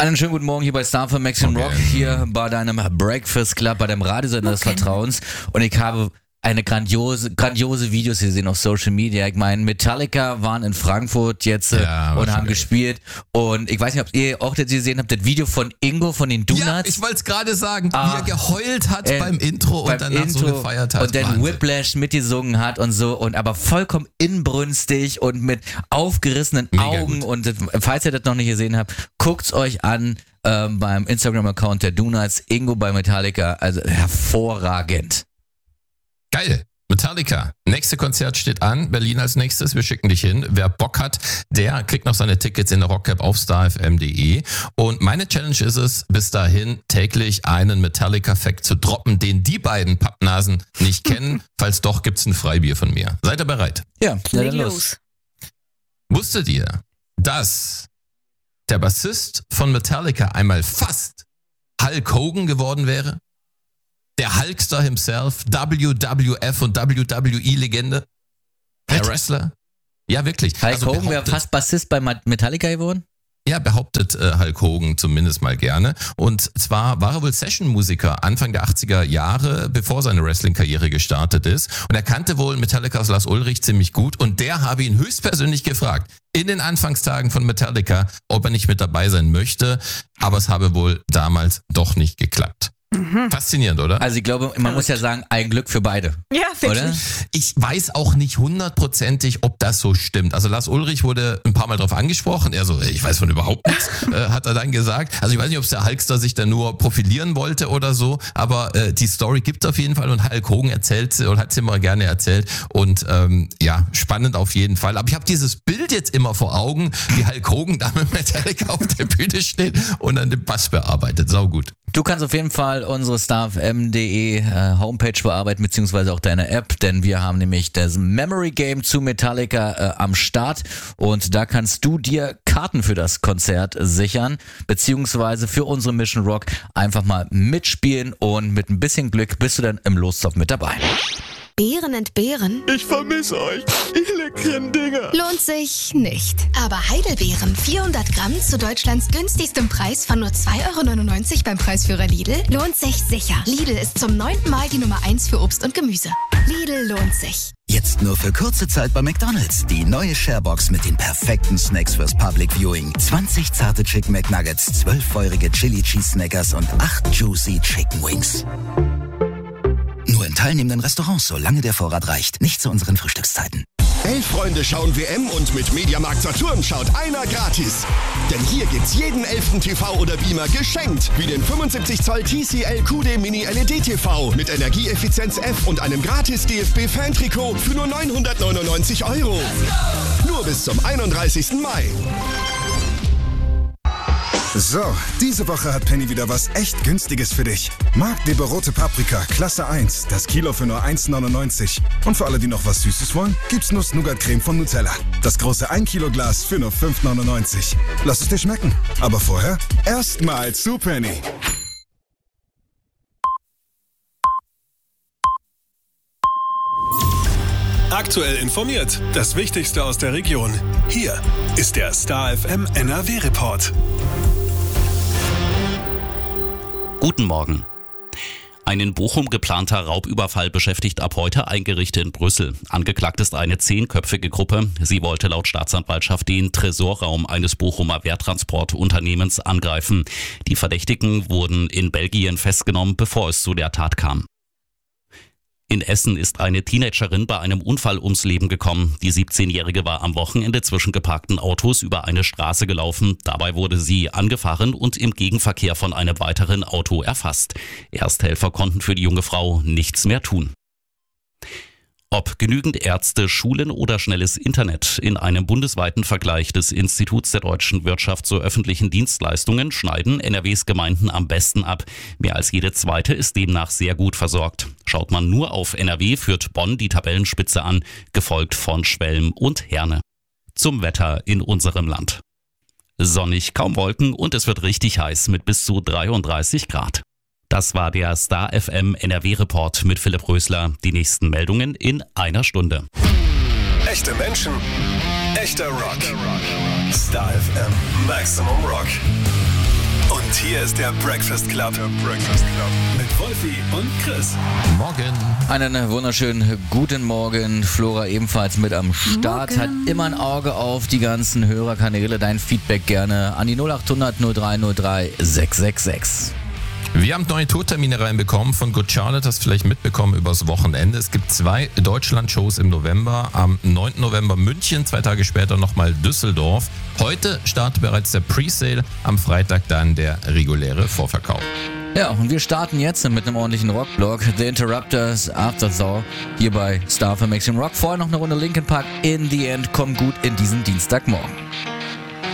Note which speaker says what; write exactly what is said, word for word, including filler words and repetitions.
Speaker 1: Einen schönen guten Morgen hier bei Star F M Maximum
Speaker 2: Okay.
Speaker 1: Rock, hier bei deinem Breakfast Club, bei deinem Radiosender des Vertrauens. Und ich habe eine grandiose, grandiose Videos gesehen auf Social Media. Ich meine, Metallica waren in Frankfurt jetzt äh,
Speaker 2: Ja,
Speaker 1: und
Speaker 2: war
Speaker 1: haben
Speaker 2: schon
Speaker 1: gespielt. Und ich weiß nicht, ob ihr auch das gesehen habt, das Video von Ingo von den Donuts.
Speaker 2: Ja, ich wollte es gerade sagen,
Speaker 1: Ah,
Speaker 2: wie er geheult hat
Speaker 1: äh,
Speaker 2: beim Intro
Speaker 1: beim
Speaker 2: und danach
Speaker 1: Intro
Speaker 2: so gefeiert hat.
Speaker 1: und dann
Speaker 2: Wahnsinn.
Speaker 1: Whiplash mitgesungen hat und so und aber vollkommen inbrünstig und mit aufgerissenen
Speaker 2: Mega
Speaker 1: Augen
Speaker 2: gut.
Speaker 1: und das, falls ihr das noch nicht gesehen habt, guckt's euch an ähm, beim Instagram-Account der Donuts, Ingo bei Metallica, also hervorragend.
Speaker 2: Geil. Metallica. Nächste Konzert steht an. Berlin als nächstes. Wir schicken dich hin. Wer Bock hat, der kriegt noch seine Tickets in der Rockcap auf star f m punkt d e. Und meine Challenge ist es, bis dahin täglich einen Metallica-Fact zu droppen, den die beiden Pappnasen nicht kennen. Falls doch, gibt's ein Freibier von mir. Seid ihr bereit?
Speaker 1: Ja, na
Speaker 3: Leg
Speaker 1: dann los.
Speaker 3: los.
Speaker 2: Wusstet ihr, dass der Bassist von Metallica einmal fast Hulk Hogan geworden wäre? Der Hulkster himself, W W F und W W E-Legende, der Wrestler. Ja, wirklich.
Speaker 1: Hulk
Speaker 2: Also
Speaker 1: Hogan wäre
Speaker 2: behauptet-
Speaker 1: fast Bassist bei Metallica geworden?
Speaker 2: Ja, behauptet äh, Hulk Hogan zumindest mal gerne. Und zwar war er wohl Session-Musiker Anfang der achtziger Jahre, bevor seine Wrestling-Karriere gestartet ist. Und er kannte wohl Metallicas Lars Ulrich ziemlich gut. Und der habe ihn höchstpersönlich gefragt, in den Anfangstagen von Metallica, ob er nicht mit dabei sein möchte. Aber es habe wohl damals doch nicht geklappt. Faszinierend, oder?
Speaker 1: Also ich glaube, man muss ja sagen, ein Glück für beide,
Speaker 3: Ja, wirklich.
Speaker 1: oder?
Speaker 2: Ich weiß auch nicht hundertprozentig, ob das so stimmt. Also Lars Ulrich wurde ein paar Mal drauf angesprochen. Er so, ich weiß von überhaupt nichts, äh, hat er dann gesagt. Also ich weiß nicht, ob es der Hulkster sich da nur profilieren wollte oder so, aber äh, die Story gibt auf jeden Fall und Hulk Hogan erzählt sie und hat sie immer gerne erzählt und ähm, ja, spannend auf jeden Fall. Aber ich habe dieses Bild jetzt immer vor Augen, wie Hulk Hogan da mit Metallica auf der Bühne steht und dann den Bass bearbeitet. Sau gut.
Speaker 1: Du kannst auf jeden Fall unsere star f m punkt d e äh, Homepage bearbeiten, beziehungsweise auch deine App, denn wir haben nämlich das Memory Game zu Metallica äh, am Start und da kannst du dir Karten für das Konzert sichern, beziehungsweise für unsere Mission Rock einfach mal mitspielen und mit ein bisschen Glück bist du dann im Lostopf mit dabei.
Speaker 4: Beeren entbehren
Speaker 5: Ich vermisse euch, ihr leckeren Dinger.
Speaker 4: lohnt sich nicht. Aber Heidelbeeren vierhundert Gramm zu Deutschlands günstigstem Preis von nur zwei Euro neunundneunzig beim Preisführer Lidl lohnt sich sicher. Lidl ist zum neunten Mal die Nummer eins für Obst und Gemüse. Lidl lohnt sich.
Speaker 6: Jetzt nur für kurze Zeit bei McDonald's. Die neue Sharebox mit den perfekten Snacks fürs Public Viewing. zwanzig zarte Chicken McNuggets, zwölf feurige Chili Cheese Snackers und acht juicy Chicken Wings. Nur in teilnehmenden Restaurants, solange der Vorrat reicht. Nicht zu unseren Frühstückszeiten.
Speaker 5: Elf Freunde schauen W M und mit Mediamarkt Saturn schaut einer gratis. Denn hier gibt's jeden elften T V oder Beamer geschenkt. Wie den fünfundsiebzig Zoll T C L Q D Mini L E D T V mit Energieeffizienz F und einem gratis D F B-Fan-Trikot für nur neunhundertneunundneunzig Euro. Nur bis zum einunddreißigsten Mai.
Speaker 7: So, diese Woche hat Penny wieder was echt Günstiges für dich. Magdeburg rote Paprika, Klasse eins, das Kilo für nur eins neunundneunzig. Und für alle, die noch was Süßes wollen, gibt's Nuss-Nougat-Creme von Nutella. Das große ein Kilo Glas für nur fünf neunundneunzig. Lass es dir schmecken. Aber vorher erstmal zu Penny.
Speaker 8: Aktuell informiert. Das Wichtigste aus der Region. Hier ist der Star F M N R W-Report.
Speaker 9: Guten Morgen. Ein in Bochum geplanter Raubüberfall beschäftigt ab heute ein Gericht in Brüssel. Angeklagt ist eine zehnköpfige Gruppe. Sie wollte laut Staatsanwaltschaft den Tresorraum eines Bochumer Wehrtransportunternehmens angreifen. Die Verdächtigen wurden in Belgien festgenommen, bevor es zu der Tat kam. In Essen ist eine Teenagerin bei einem Unfall ums Leben gekommen. Die siebzehnjährige war am Wochenende zwischen geparkten Autos über eine Straße gelaufen. Dabei wurde sie angefahren und im Gegenverkehr von einem weiteren Auto erfasst. Ersthelfer konnten für die junge Frau nichts mehr tun. Ob genügend Ärzte, Schulen oder schnelles Internet. In einem bundesweiten Vergleich des Instituts der deutschen Wirtschaft zu öffentlichen Dienstleistungen schneiden N R Ws Gemeinden am besten ab. Mehr als jede zweite ist demnach sehr gut versorgt. Schaut man nur auf N R W, führt Bonn die Tabellenspitze an, gefolgt von Schwelm und Herne. Zum Wetter in unserem Land. Sonnig, kaum Wolken und es wird richtig heiß mit bis zu dreiunddreißig Grad. Das war der Star F M N R W-Report mit Philipp Rösler. Die nächsten Meldungen in einer Stunde.
Speaker 8: Echte Menschen, echter Rock. Star F M Maximum Rock. Und hier ist der Breakfast Club. Der Breakfast Club. Mit Wolfi und Chris.
Speaker 2: Morgen.
Speaker 1: Einen wunderschönen guten Morgen. Flora ebenfalls mit am Start.
Speaker 3: Morgen.
Speaker 1: Hat immer ein Auge auf die ganzen Hörerkanäle. Dein Feedback gerne an die null acht hundert null drei null drei sechs sechs sechs.
Speaker 2: Wir haben neue Tourtermine reinbekommen von Good Charlotte, hast du vielleicht mitbekommen übers Wochenende. Es gibt zwei Deutschland-Shows im November. Am neunten November München, zwei Tage später nochmal Düsseldorf. Heute startet bereits der Presale, am Freitag dann der reguläre Vorverkauf.
Speaker 1: Ja, und wir starten jetzt mit einem ordentlichen Rockblock. The Interrupters, Afterthought, hier bei Star F M Extreme Rock. Vorher noch eine Runde Linkin Park. In the End, kommt gut in diesen Dienstagmorgen.